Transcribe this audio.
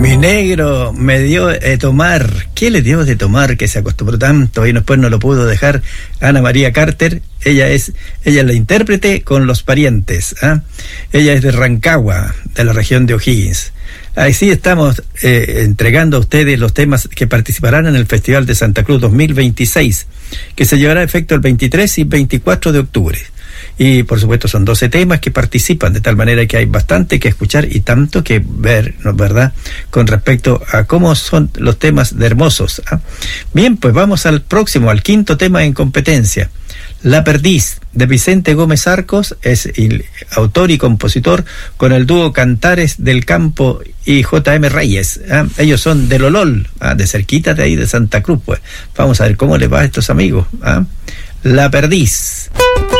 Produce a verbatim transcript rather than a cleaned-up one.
Mi negro me dio de tomar. ¿Qué le dio de tomar que se acostumbró tanto y después no lo pudo dejar? Ana María Carter, ella es ella es la intérprete con Los Parientes, ¿eh? Ella es de Rancagua, de la región de O'Higgins. Así estamos eh, entregando a ustedes los temas que participarán en el Festival de Santa Cruz dos mil veintiséis, que se llevará a efecto el veintitrés y veinticuatro de octubre. Y por supuesto son doce temas que participan, de tal manera que hay bastante que escuchar y tanto que ver, ¿no es verdad?, con respecto a cómo son los temas de hermosos, ¿eh? Bien, pues vamos al próximo, al quinto tema en competencia. La Perdiz, de Vicente Gómez Arcos, es el autor y compositor, con el dúo Cantares del Campo y J M Reyes, ¿eh? Ellos son de Lolol, ¿eh? De cerquita de ahí de Santa Cruz, pues. Vamos a ver cómo les va a estos amigos, ¿eh? La Perdiz.